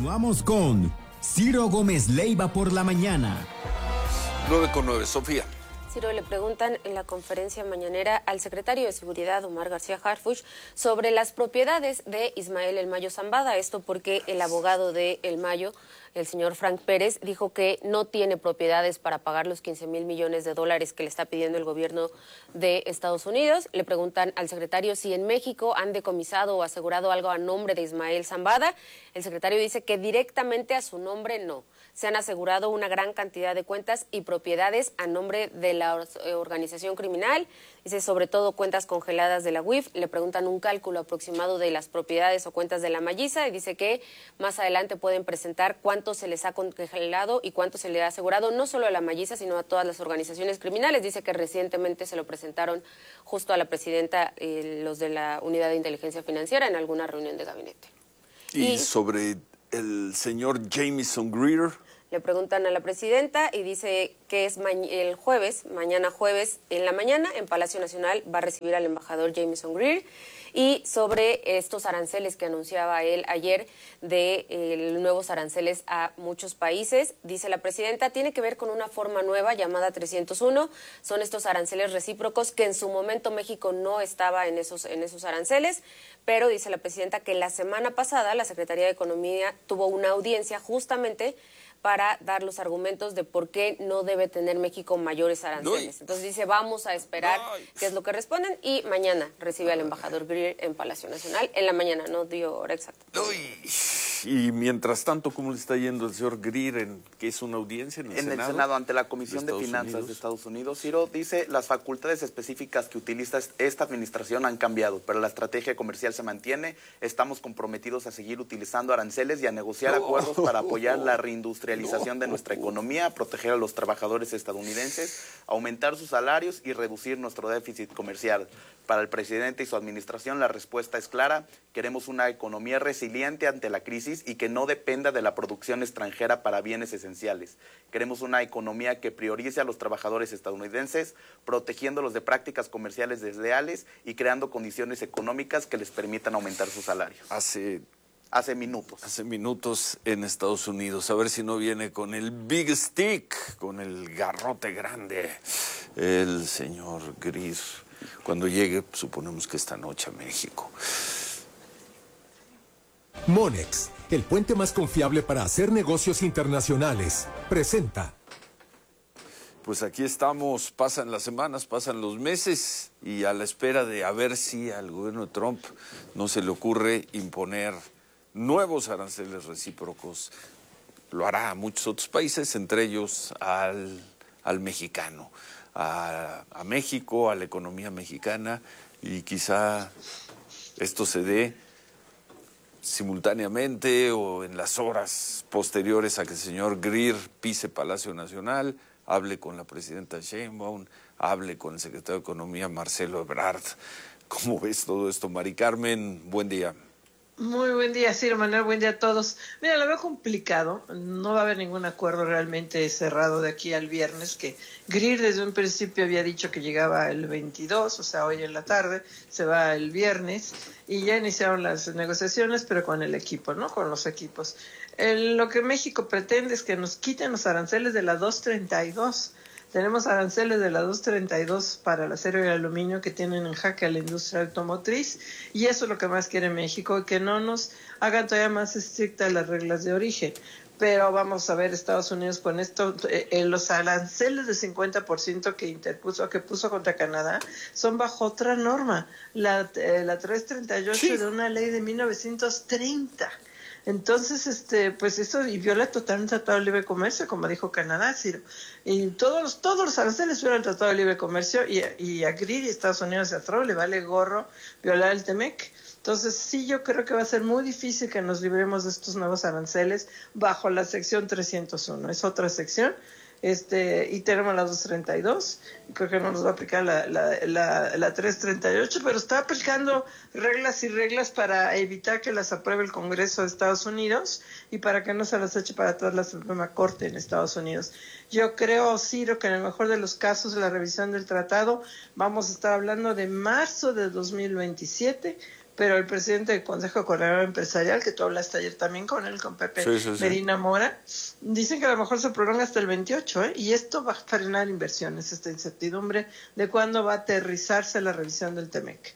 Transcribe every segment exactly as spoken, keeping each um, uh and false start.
Continuamos con Ciro Gómez Leiva por la mañana. nueve con nueve, Sofía. Ciro, le preguntan en la conferencia mañanera al secretario de Seguridad, Omar García Harfuch, sobre las propiedades de Ismael El Mayo Zambada. Esto porque el abogado de El Mayo, el señor Frank Pérez, dijo que no tiene propiedades para pagar los quince mil millones de dólares que le está pidiendo el gobierno de Estados Unidos. Le preguntan al secretario si en México han decomisado o asegurado algo a nombre de Ismael Zambada. El secretario dice que directamente a su nombre no. Se han asegurado una gran cantidad de cuentas y propiedades a nombre de la organización criminal. Dice sobre todo cuentas congeladas de la U I F. Le preguntan un cálculo aproximado de las propiedades o cuentas de la Malliza y dice que más adelante pueden presentar cuánto se les ha congelado y cuánto se le ha asegurado, no solo a la Malliza, sino a todas las organizaciones criminales. Dice que recientemente se lo presentaron justo a la presidenta eh, los de la Unidad de Inteligencia Financiera en alguna reunión de gabinete. Y, y sobre el señor Jamieson Greer. Le preguntan a la presidenta y dice que es el jueves, mañana jueves, en la mañana, en Palacio Nacional, va a recibir al embajador Jamieson Greer. Y sobre estos aranceles que anunciaba él ayer, de eh, nuevos aranceles a muchos países, dice la presidenta, tiene que ver con una forma nueva llamada trescientos uno. Son estos aranceles recíprocos que en su momento México no estaba en esos, en esos aranceles, pero dice la presidenta que la semana pasada la Secretaría de Economía tuvo una audiencia justamente para dar los argumentos de por qué no debe tener México mayores aranceles. Entonces dice, vamos a esperar qué es lo que responden y mañana recibe al embajador Greer en Palacio Nacional. En la mañana, no dio hora exacta. Uy. Y mientras tanto, ¿cómo le está yendo el señor Greer en que es una audiencia en el en Senado? En el Senado, ante la Comisión de, de Finanzas Unidos. de Estados Unidos. Ciro dice, las facultades específicas que utiliza esta administración han cambiado, pero la estrategia comercial se mantiene. Estamos comprometidos a seguir utilizando aranceles y a negociar no. acuerdos para apoyar la reindustrialización no. de nuestra economía, proteger a los trabajadores estadounidenses, aumentar sus salarios y reducir nuestro déficit comercial. Para el presidente y su administración la respuesta es clara. Queremos una economía resiliente ante la crisis y que no dependa de la producción extranjera para bienes esenciales. Queremos una economía que priorice a los trabajadores estadounidenses, protegiéndolos de prácticas comerciales desleales y creando condiciones económicas que les permitan aumentar su salario. Hace... Hace minutos. Hace minutos en Estados Unidos. A ver si no viene con el big stick, con el garrote grande, el señor Greer. Cuando llegue, suponemos que esta noche a México. Monex, el puente más confiable para hacer negocios internacionales, presenta. Pues aquí estamos, pasan las semanas, pasan los meses y a la espera de a ver si al gobierno de Trump no se le ocurre imponer nuevos aranceles recíprocos. Lo hará a muchos otros países, entre ellos al, al mexicano, a, a México, a la economía mexicana, y quizá esto se dé simultáneamente o en las horas posteriores a que el señor Greer pise Palacio Nacional, hable con la presidenta Sheinbaum, hable con el secretario de Economía Marcelo Ebrard. ¿Cómo ves todo esto, Mari Carmen? Buen día. Muy buen día, Ciro Manuel, buen día a todos. Mira, lo veo complicado, no va a haber ningún acuerdo realmente cerrado de aquí al viernes, que Greer desde un principio había dicho que llegaba el veintidós, o sea, hoy en la tarde, se va el viernes, y ya iniciaron las negociaciones, pero con el equipo, ¿no? Con los equipos. El, lo que México pretende es que nos quiten los aranceles de la doscientos treinta y dos. Tenemos aranceles de la doscientos treinta y dos para el acero y el aluminio que tienen en jaque a la industria automotriz, y eso es lo que más quiere México, que no nos hagan todavía más estrictas las reglas de origen. Pero vamos a ver Estados Unidos con esto, eh, los aranceles de cincuenta por ciento que interpuso, que puso contra Canadá, son bajo otra norma, la, eh, la trescientos treinta y ocho sí. de una ley de mil novecientos treinta. Entonces, este, pues eso y viola totalmente el Tratado de Libre Comercio, como dijo Canadá, Ciro. Y todos los, todos los aranceles violan el Tratado de Libre Comercio, y, y a Greer y Estados Unidos y a Trump le vale gorro violar el T M E C. Entonces, sí, yo creo que va a ser muy difícil que nos libremos de estos nuevos aranceles bajo la sección trescientos uno. Es otra sección. Este, y tenemos la doscientos treinta y dos, creo que no nos va a aplicar la, la, la, la trescientos treinta y ocho, pero está aplicando reglas y reglas para evitar que las apruebe el Congreso de Estados Unidos y para que no se las eche para atrás la Suprema Corte en Estados Unidos. Yo creo, Ciro, que en el mejor de los casos la revisión del tratado vamos a estar hablando de marzo de dos mil veintisiete, pero el presidente del Consejo Coordinador Empresarial, que tú hablaste ayer también con él, con Pepe sí, sí, sí. Medina Mora, dicen que a lo mejor se prolonga hasta el veintiocho, ¿eh? Y esto va a frenar inversiones, esta incertidumbre de cuándo va a aterrizarse la revisión del Temec.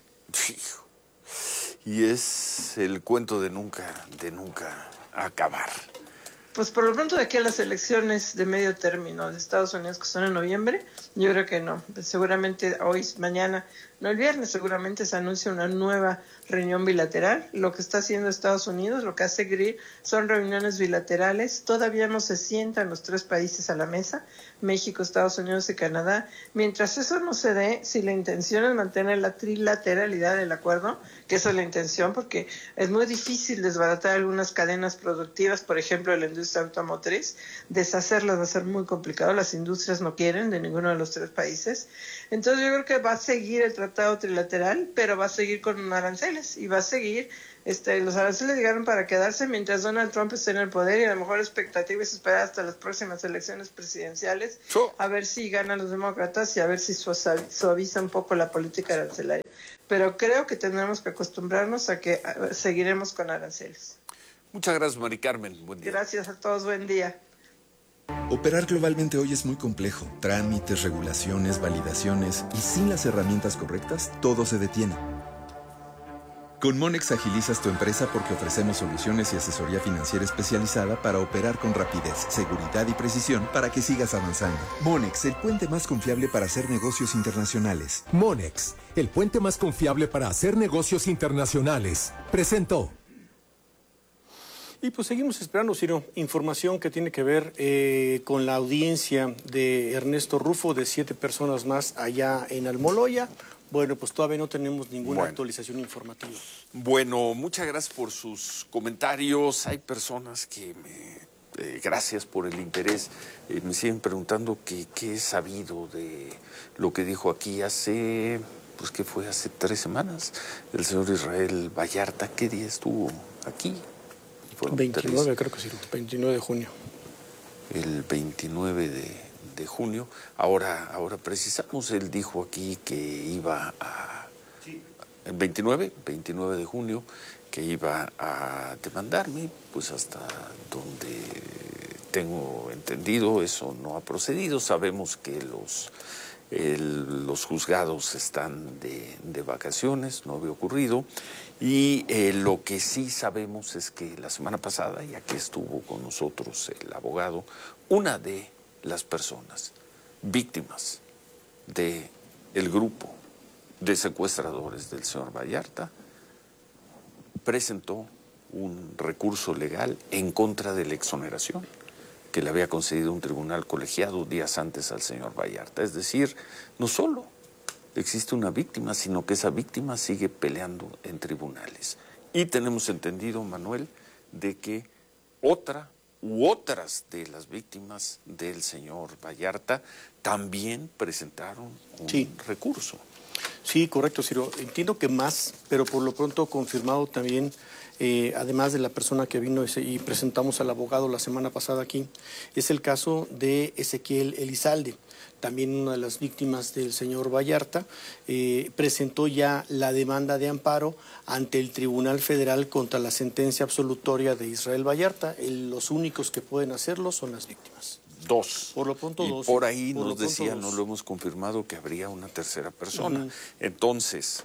Y es el cuento de nunca, de nunca acabar. Pues por lo pronto de aquí a las elecciones de medio término de Estados Unidos, que son en noviembre, yo creo que no. Pues seguramente hoy, mañana, no el viernes, seguramente se anuncia una nueva reunión bilateral. Lo que está haciendo Estados Unidos, lo que hace Greer, son reuniones bilaterales. Todavía no se sientan los tres países a la mesa, México, Estados Unidos y Canadá. Mientras eso no se dé, si la intención es mantener la trilateralidad del acuerdo, que esa es la intención, porque es muy difícil desbaratar algunas cadenas productivas, por ejemplo, la industria automotriz, deshacerlas va a ser muy complicado, las industrias no quieren de ninguno de los tres países. Entonces yo creo que va a seguir el tratado trilateral, pero va a seguir con aranceles y va a seguir, este, los aranceles llegaron para quedarse mientras Donald Trump esté en el poder, y a lo mejor la expectativa es esperar hasta las próximas elecciones presidenciales, a ver si ganan los demócratas y a ver si suaviza un poco la política arancelaria. Pero creo que tendremos que acostumbrarnos a que a, seguiremos con aranceles. Muchas gracias, Mari Carmen. Buen día. Gracias a todos, buen día. Operar globalmente hoy es muy complejo. Trámites, regulaciones, validaciones, y sin las herramientas correctas, todo se detiene. Con Monex agilizas tu empresa porque ofrecemos soluciones y asesoría financiera especializada para operar con rapidez, seguridad y precisión para que sigas avanzando. Monex, el puente más confiable para hacer negocios internacionales. Monex, el puente más confiable para hacer negocios internacionales. Presentó. Y pues seguimos esperando, Ciro, información que tiene que ver eh, con la audiencia de Ernesto Rufo, de siete personas más allá en Almoloya. Bueno, pues todavía no tenemos ninguna bueno. actualización informativa. Bueno, muchas gracias por sus comentarios. Hay personas que me... Eh, gracias por el interés. Eh, me siguen preguntando qué he sabido de lo que dijo aquí hace... Pues que fue hace tres semanas. El señor Israel Vallarta, ¿qué día estuvo aquí? veintinueve, creo que sí, veintinueve de junio. El veintinueve de, de junio. Ahora, ahora precisamos, él dijo aquí que iba a... Sí. El veintinueve, veintinueve de junio, que iba a demandarme, pues hasta donde tengo entendido, eso no ha procedido. Sabemos que los... El, los juzgados están de, de vacaciones, no había ocurrido, y eh, lo que sí sabemos es que la semana pasada, y aquí estuvo con nosotros el abogado, una de las personas víctimas del grupo de secuestradores del señor Vallarta presentó un recurso legal en contra de la exoneración que le había concedido un tribunal colegiado días antes al señor Vallarta. Es decir, no solo existe una víctima, sino que esa víctima sigue peleando en tribunales. Y tenemos entendido, Manuel, de que otra u otras de las víctimas del señor Vallarta también presentaron un sí. recurso. Sí, correcto, Ciro. Entiendo que más, pero por lo pronto confirmado también, eh, además de la persona que vino ese, y presentamos al abogado la semana pasada aquí, es el caso de Ezequiel Elizalde, también una de las víctimas del señor Vallarta, eh, presentó ya la demanda de amparo ante el Tribunal Federal contra la sentencia absolutoria de Israel Vallarta. El, los únicos que pueden hacerlo son las víctimas. Dos. Por lo pronto y dos. Por ahí por nos decía, no lo hemos confirmado, que habría una tercera persona. Uh-huh. Entonces,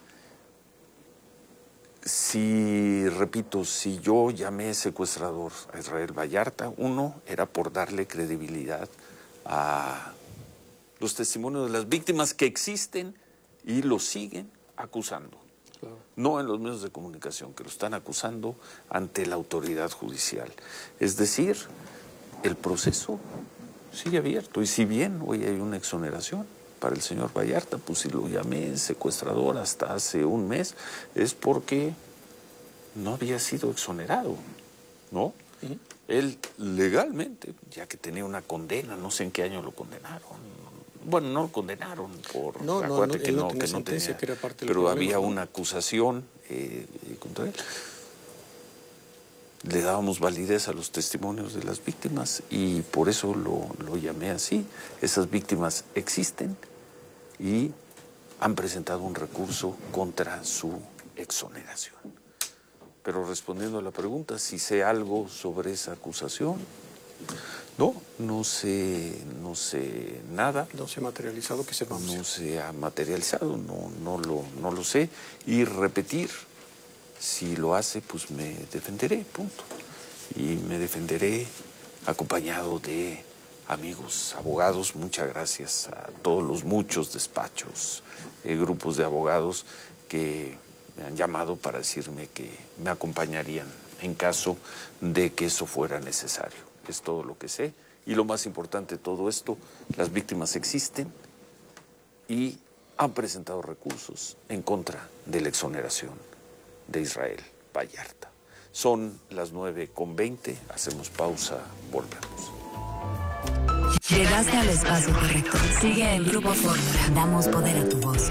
si, repito, si yo llamé secuestrador a Israel Vallarta, uno era por darle credibilidad a los testimonios de las víctimas que existen y lo siguen acusando. Claro. No en los medios de comunicación, que lo están acusando ante la autoridad judicial. Es decir, el proceso sigue abierto. Y si bien hoy hay una exoneración para el señor Vallarta, pues si lo llamé secuestrador hasta hace un mes, es porque no había sido exonerado, ¿no? Uh-huh. Él legalmente, ya que tenía una condena, no sé en qué año lo condenaron. Bueno, no lo condenaron por... No, no, no, que él no, no tenía que no sentencia, tenía, que era parte del pero problema, había ¿no? una acusación eh, contra él. Le dábamos validez a los testimonios de las víctimas y por eso lo, lo llamé así. Esas víctimas existen y han presentado un recurso contra su exoneración. Pero respondiendo a la pregunta, si sé algo sobre esa acusación, no, no sé, no sé nada. No se ha materializado, que sepamos. No se ha materializado, no, no, lo, no lo sé. Y repetir, si lo hace, pues me defenderé, punto. Y me defenderé acompañado de amigos, abogados. Muchas gracias a todos los muchos despachos, eh, grupos de abogados que me han llamado para decirme que me acompañarían en caso de que eso fuera necesario. Es todo lo que sé. Y lo más importante de todo esto, las víctimas existen y han presentado recursos en contra de la exoneración de Israel Vallarta. Son las nueve con veinte, hacemos pausa, volvemos. Llegaste al espacio correcto. Sigue el Grupo Fórmula. Damos poder a tu voz.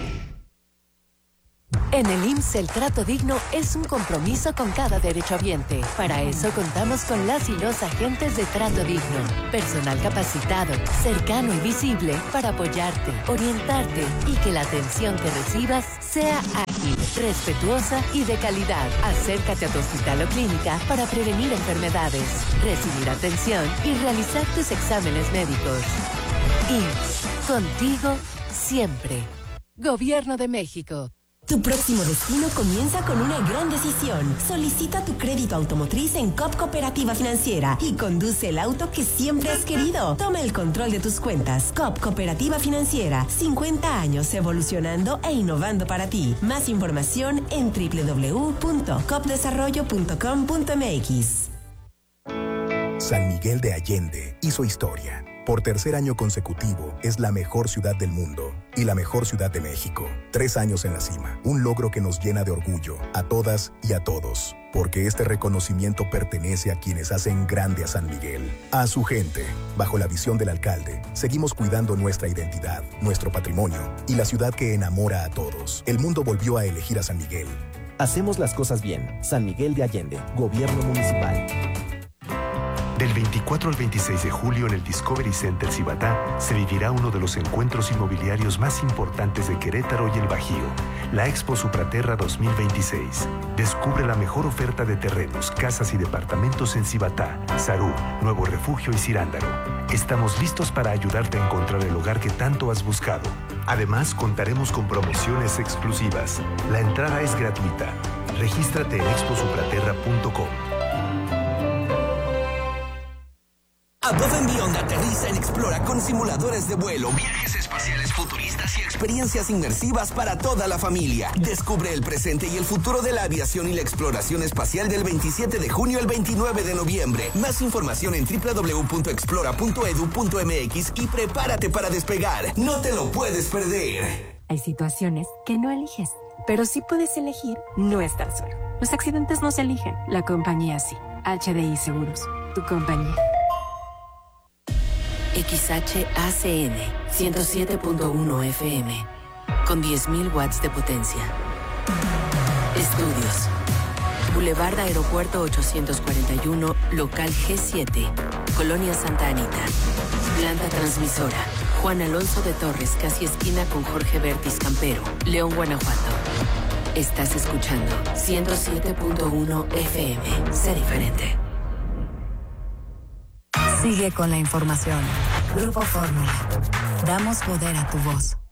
En el I M S S el trato digno es un compromiso con cada derechohabiente. Para eso contamos con las y los agentes de trato digno. Personal capacitado, cercano y visible para apoyarte, orientarte y que la atención que recibas sea ágil, respetuosa y de calidad. Acércate a tu hospital o clínica para prevenir enfermedades, recibir atención y realizar tus exámenes médicos. I M S S, contigo siempre. Gobierno de México. Tu próximo destino comienza con una gran decisión. Solicita tu crédito automotriz en C O P Cooperativa Financiera y conduce el auto que siempre has querido. Toma el control de tus cuentas. C O P Cooperativa Financiera. cincuenta años evolucionando e innovando para ti. Más información en doble u doble u doble u punto cop desarrollo punto com punto m x. San Miguel de Allende hizo historia. Por tercer año consecutivo, es la mejor ciudad del mundo y la mejor ciudad de México. Tres años en la cima, un logro que nos llena de orgullo a todas y a todos, porque este reconocimiento pertenece a quienes hacen grande a San Miguel, a su gente. Bajo la visión del alcalde, seguimos cuidando nuestra identidad, nuestro patrimonio y la ciudad que enamora a todos. El mundo volvió a elegir a San Miguel. Hacemos las cosas bien. San Miguel de Allende, Gobierno Municipal. Del veinticuatro al veintiséis de julio en el Discovery Center Cibatá se vivirá uno de los encuentros inmobiliarios más importantes de Querétaro y el Bajío, la Expo Supraterra dos mil veintiséis. Descubre la mejor oferta de terrenos, casas y departamentos en Cibatá, Sarú, Nuevo Refugio y Cirándaro. Estamos listos para ayudarte a encontrar el hogar que tanto has buscado. Además, contaremos con promociones exclusivas. La entrada es gratuita. Regístrate en expo supraterra punto com. Above and Beyond aterriza en Explora con simuladores de vuelo, viajes espaciales futuristas y experiencias inmersivas para toda la familia. Descubre el presente y el futuro de la aviación y la exploración espacial del veintisiete de junio al veintinueve de noviembre. Más información en doble u doble u doble u punto explora punto edu punto m x y prepárate para despegar. No te lo puedes perder. Hay situaciones que no eliges, pero sí puedes elegir no estar solo. Los accidentes no se eligen, la compañía sí. H D I Seguros, tu compañía. X H A C N ciento siete punto uno F M con diez mil watts de potencia. Estudios. Boulevard Aeropuerto ochocientos cuarenta y uno, local G siete, Colonia Santa Anita. Planta transmisora. Juan Alonso de Torres, casi esquina con Jorge Bertis Campero, León, Guanajuato. Estás escuchando ciento siete punto uno F M. Sé diferente. Sigue con la información. Grupo Fórmula. Damos poder a tu voz.